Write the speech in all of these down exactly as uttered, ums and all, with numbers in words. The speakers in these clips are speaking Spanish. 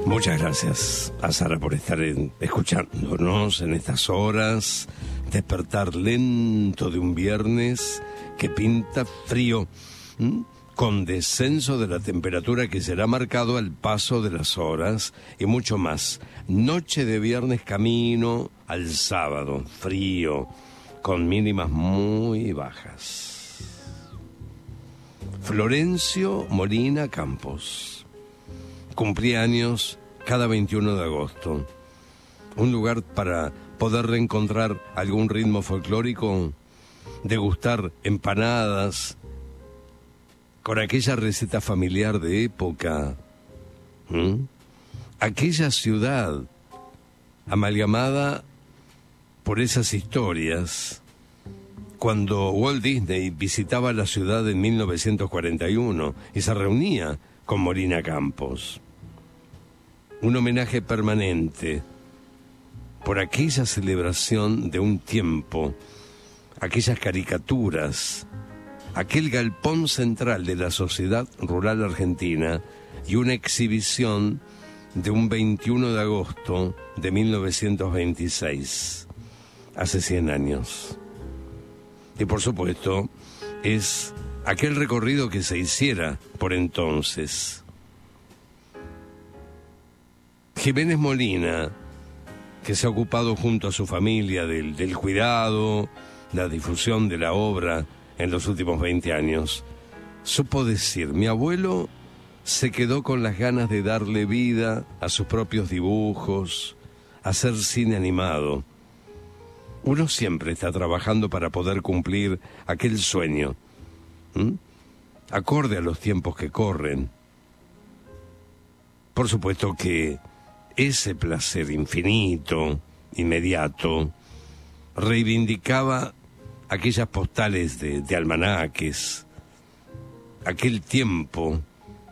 Muchas gracias a Sara por estar en, escuchándonos en estas horas. Despertar lento de un viernes que pinta frío, ¿m? Con descenso de la temperatura que será marcado al paso de las horas y mucho más. Noche de viernes camino al sábado, frío, con mínimas muy bajas. Florencio Molina Campos cumplía años cada veintiuno de agosto. Un lugar para poder reencontrar algún ritmo folclórico, degustar empanadas con aquella receta familiar de época, ¿Mm? aquella ciudad amalgamada por esas historias. Cuando Walt Disney visitaba la ciudad en mil novecientos cuarenta y uno y se reunía con Molina Campos. Un homenaje permanente por aquella celebración de un tiempo, aquellas caricaturas, aquel galpón central de la sociedad rural argentina y una exhibición de un veintiuno de agosto de mil novecientos veintiséis, hace cien años. Y por supuesto, es aquel recorrido que se hiciera por entonces. Jiménez Molina, que se ha ocupado junto a su familia del, del cuidado, la difusión de la obra en los últimos veinte años, supo decir: mi abuelo se quedó con las ganas de darle vida a sus propios dibujos, hacer cine animado. Uno siempre está trabajando para poder cumplir aquel sueño, ¿Mm? acorde a los tiempos que corren. Por supuesto que ese placer infinito, inmediato, reivindicaba aquellas postales de, de almanaques, aquel tiempo,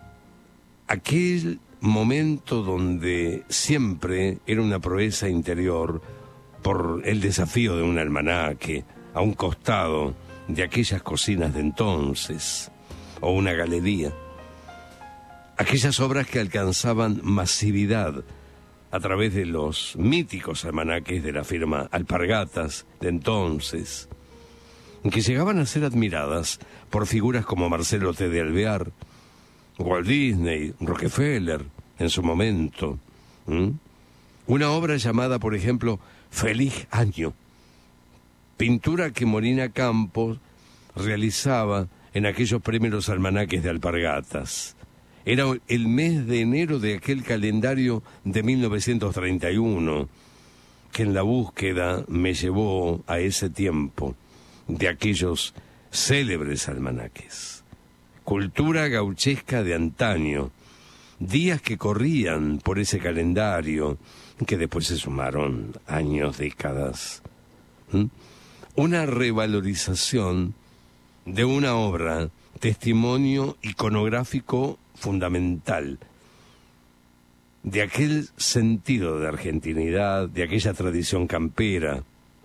aquel momento donde siempre era una proeza interior por el desafío de un almanaque a un costado de aquellas cocinas de entonces, o una galería. Aquellas obras que alcanzaban masividad a través de los míticos almanaques de la firma Alpargatas de entonces, que llegaban a ser admiradas por figuras como Marcelo T. de Alvear, Walt Disney, Rockefeller, en su momento. ¿Mm? Una obra llamada, por ejemplo, Feliz Año, pintura que Molina Campos realizaba en aquellos primeros almanaques de Alpargatas. Era el mes de enero de aquel calendario de mil novecientos treinta y uno, que en la búsqueda me llevó a ese tiempo de aquellos célebres almanaques. Cultura gauchesca de antaño, días que corrían por ese calendario, que después se sumaron años, décadas. ¿Mm? Una revalorización de una obra, testimonio iconográfico fundamental, de aquel sentido de argentinidad, de aquella tradición campera.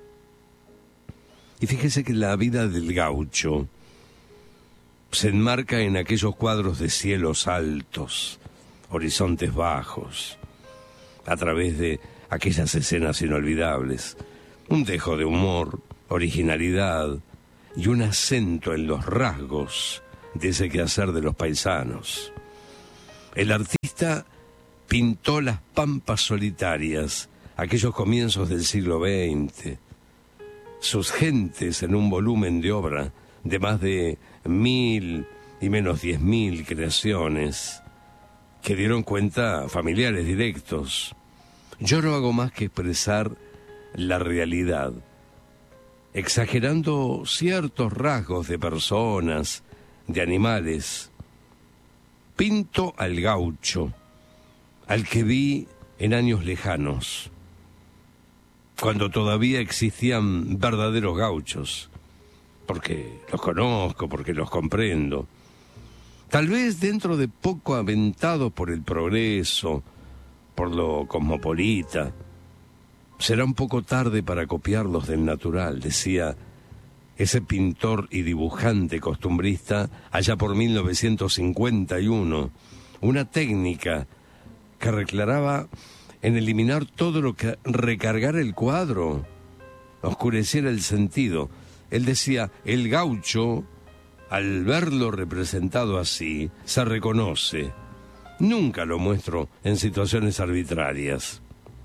Y fíjese que la vida del gaucho se enmarca en aquellos cuadros de cielos altos, horizontes bajos, a través de aquellas escenas inolvidables, un dejo de humor, originalidad y un acento en los rasgos de ese quehacer de los paisanos. El artista pintó las pampas solitarias, aquellos comienzos del siglo veinte, sus gentes en un volumen de obra de más de mil y menos diez mil creaciones que dieron cuenta a familiares directos. Yo no hago más que expresar la realidad, exagerando ciertos rasgos de personas, de animales. Pinto al gaucho, al que vi en años lejanos, cuando todavía existían verdaderos gauchos, porque los conozco, porque los comprendo. Tal vez dentro de poco aventados por el progreso, por lo cosmopolita, será un poco tarde para copiarlos del natural, decía ese pintor y dibujante costumbrista allá por mil novecientos cincuenta y uno, una técnica que reclaraba en eliminar todo lo que recargara el cuadro, oscureciera el sentido. Él decía, el gaucho, al verlo representado así, se reconoce. Nunca lo muestro en situaciones arbitrarias.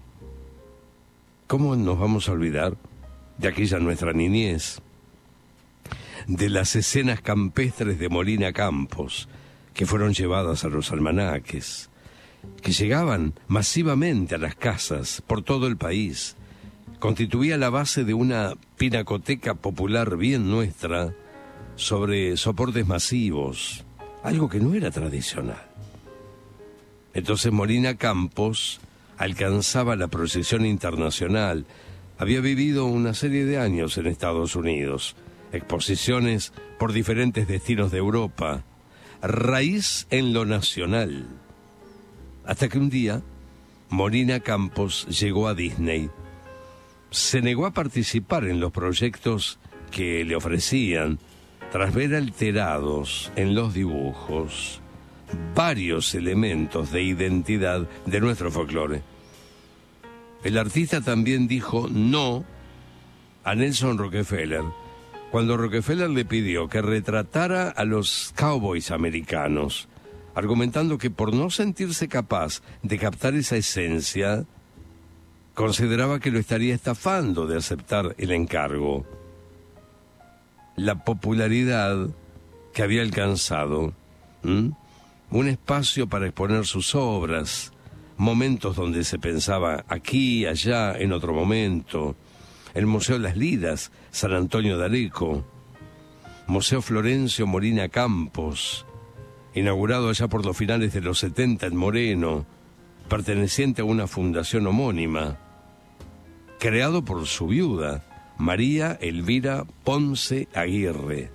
¿Cómo nos vamos a olvidar de aquella nuestra niñez? De las escenas campestres de Molina Campos, que fueron llevadas a los almanaques, que llegaban masivamente a las casas por todo el país. Constituía la base de una pinacoteca popular bien nuestra sobre soportes masivos, algo que no era tradicional. Entonces Molina Campos alcanzaba la proyección internacional. Había vivido una serie de años en Estados Unidos, exposiciones por diferentes destinos de Europa, raíz en lo nacional. Hasta que un día, Molina Campos llegó a Disney. Se negó a participar en los proyectos que le ofrecían, tras ver alterados en los dibujos varios elementos de identidad de nuestro folclore. El artista también dijo no a Nelson Rockefeller, cuando Rockefeller le pidió que retratara a los cowboys americanos, argumentando que por no sentirse capaz de captar esa esencia, consideraba que lo estaría estafando de aceptar el encargo. La popularidad que había alcanzado, ¿m? un espacio para exponer sus obras, momentos donde se pensaba aquí, allá, en otro momento, el Museo Las Lidas, San Antonio de Areco, Museo Florencio Molina Campos, inaugurado allá por los finales de los setenta en Moreno, perteneciente a una fundación homónima, creado por su viuda, María Elvira Ponce Aguirre.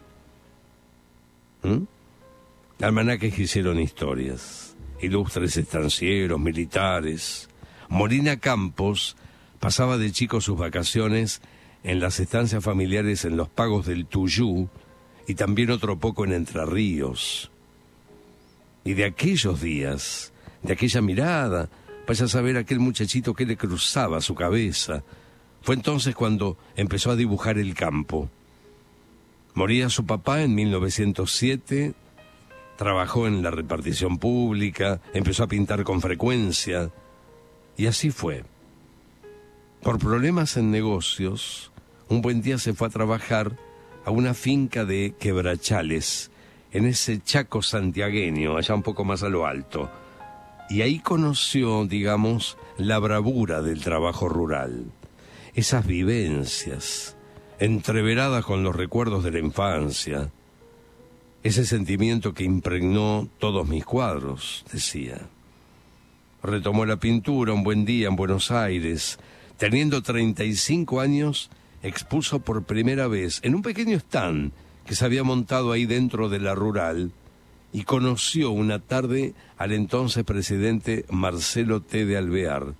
¿Mm? Almanaques que hicieron historias, ilustres estancieros, militares. Molina Campos pasaba de chico sus vacaciones en las estancias familiares en los Pagos del Tuyú y también otro poco en Entre Ríos. Y de aquellos días, de aquella mirada, vaya a saber aquel muchachito que le cruzaba su cabeza. Fue entonces cuando empezó a dibujar el campo. Moría su papá en mil novecientos siete, trabajó en la repartición pública, empezó a pintar con frecuencia, y así fue. Por problemas en negocios, un buen día se fue a trabajar a una finca de Quebrachales, en ese Chaco santiagueño, allá un poco más a lo alto. Y ahí conoció, digamos, la bravura del trabajo rural. Esas vivencias, entreveradas con los recuerdos de la infancia. Ese sentimiento que impregnó todos mis cuadros, decía. Retomó la pintura un buen día en Buenos Aires. Teniendo treinta y cinco años, expuso por primera vez en un pequeño stand que se había montado ahí dentro de la rural, y conoció una tarde al entonces presidente Marcelo T. de Alvear,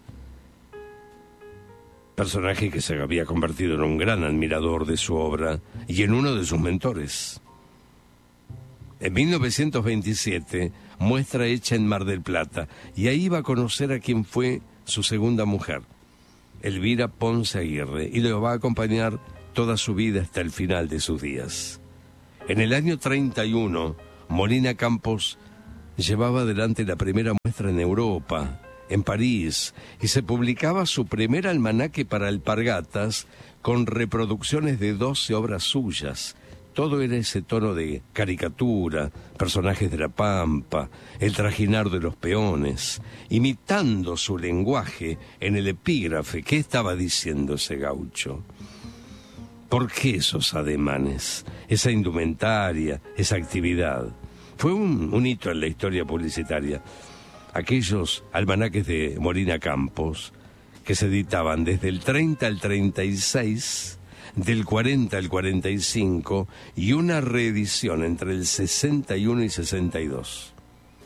personaje que se había convertido en un gran admirador de su obra y en uno de sus mentores. En mil novecientos veintisiete, muestra hecha en Mar del Plata, y ahí iba a conocer a quien fue su segunda mujer, Elvira Ponce Aguirre, y lo va a acompañar toda su vida hasta el final de sus días. En el año treinta y uno, Molina Campos llevaba adelante la primera muestra en Europa, en París, y se publicaba su primer almanaque para alpargatas con reproducciones de doce obras suyas. Todo era ese tono de caricatura, personajes de la pampa, el trajinar de los peones, imitando su lenguaje en el epígrafe. ¿Qué estaba diciendo ese gaucho? ¿Por qué esos ademanes, esa indumentaria, esa actividad? Fue un, un hito en la historia publicitaria. Aquellos almanaques de Molina Campos, que se editaban desde el treinta al treinta y seis, del cuarenta al cuarenta y cinco, y una reedición entre el sesenta y uno y sesenta y dos.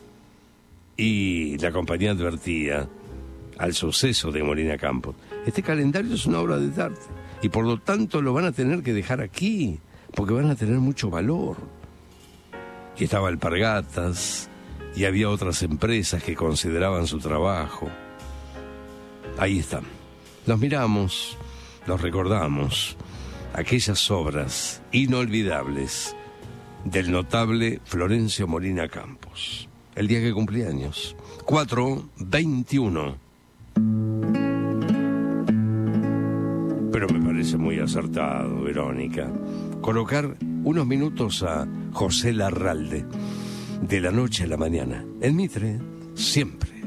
Y la compañía advertía al suceso de Molina Campos: este calendario es una obra de arte, y por lo tanto lo van a tener que dejar aquí, porque van a tener mucho valor. Y estaba Alpargatas, y había otras empresas que consideraban su trabajo. Ahí están. Los miramos, los recordamos, aquellas obras inolvidables del notable Florencio Molina Campos. El día que cumplía años, cuatro veintiuno. Pero me parece muy acertado, Verónica, colocar unos minutos a José Larralde, de la noche a la mañana. En Mitre, siempre.